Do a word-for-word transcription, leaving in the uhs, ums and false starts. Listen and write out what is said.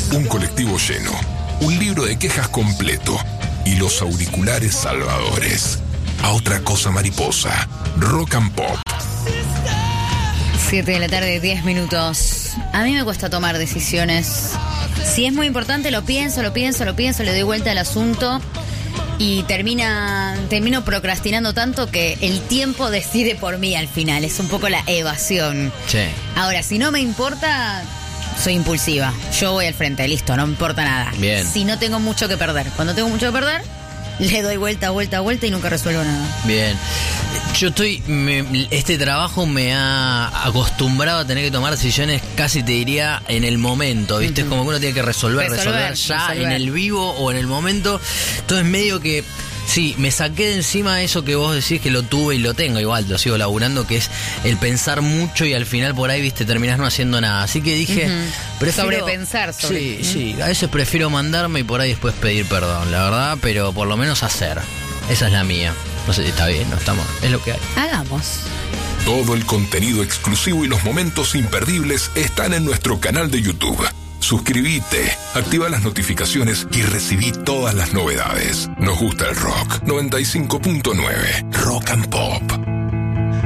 un colectivo lleno, un libro de quejas completo y los auriculares salvadores. A otra cosa mariposa, Rock and Pop. siete de la tarde, diez minutos. A mí me cuesta tomar decisiones. Si es muy importante, lo pienso, lo pienso, lo pienso, le doy vuelta al asunto y termina, termino procrastinando tanto que el tiempo decide por mí al final. Es un poco la evasión. Sí. Ahora, si no me importa, soy impulsiva. Yo voy al frente, listo, no me importa nada. Bien. Si no tengo mucho que perder. Cuando tengo mucho que perder, le doy vuelta, vuelta, vuelta y nunca resuelvo nada. Bien. Yo estoy... Me, este trabajo me ha acostumbrado a tener que tomar decisiones casi, te diría, en el momento, ¿viste? Uh-huh. Es como que uno tiene que resolver, resolver, resolver ya, resolver. En el vivo o en el momento. Entonces medio que... Sí, me saqué de encima eso que vos decís que lo tuve y lo tengo igual, lo sigo laburando, que es el pensar mucho y al final por ahí, viste, terminás no haciendo nada. Así que dije... Uh-huh. Prefiero, sobrepensar sobre... Sí, uh-huh. sí, a veces prefiero mandarme y por ahí después pedir perdón, la verdad, pero por lo menos hacer. Esa es la mía. No sé si está bien, no estamos, es lo que hay. Hagamos. Todo el contenido exclusivo y los momentos imperdibles están en nuestro canal de YouTube. Suscríbete, activa las notificaciones y recibí todas las novedades. Nos gusta el rock. noventa y cinco punto nueve Rock and Pop.